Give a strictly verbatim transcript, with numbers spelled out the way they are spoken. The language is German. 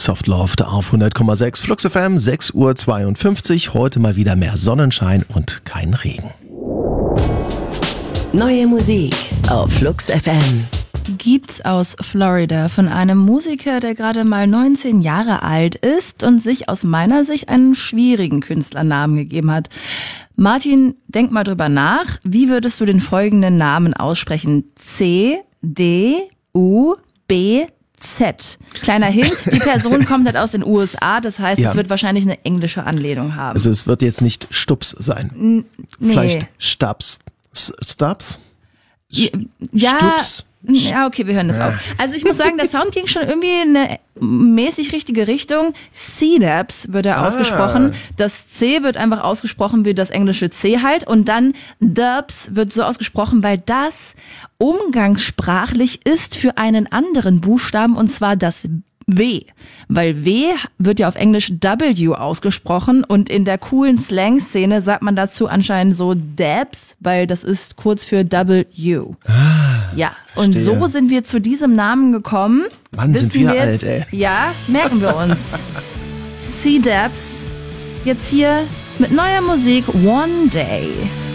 Soft Love auf hundert Komma sechs Flux F M, sechs Uhr zweiundfünfzig. Heute mal wieder mehr Sonnenschein und kein Regen. Neue Musik auf Flux F M. Gibt's aus Florida von einem Musiker, der gerade mal neunzehn Jahre alt ist und sich aus meiner Sicht einen schwierigen Künstlernamen gegeben hat. Martin, denk mal drüber nach. Wie würdest du den folgenden Namen aussprechen? C, D, U, B, Z. Kleiner Hint, die Person kommt halt aus den U S A, das heißt, ja. Es wird wahrscheinlich eine englische Anlehnung haben. Also es wird jetzt nicht Stups sein. N- nee. Vielleicht Stabs. S- Stabs? Sch- ja. Stups? Ja, okay, wir hören das ja. auf. Also ich muss sagen, der Sound ging schon irgendwie in eine mäßig richtige Richtung. C-Dabs wird er ah. ausgesprochen. Das C wird einfach ausgesprochen wie das englische C halt. Und dann Dubs wird so ausgesprochen, weil das umgangssprachlich ist für einen anderen Buchstaben, und zwar das W. Weil W wird ja auf Englisch W ausgesprochen und in der coolen Slang-Szene sagt man dazu anscheinend so Dabs, weil das ist kurz für W. Ah, ja, und verstehe. So sind wir zu diesem Namen gekommen. Mann, sind wir alt, ey. Ja, merken wir uns. C-Dabs, jetzt hier mit neuer Musik One Day.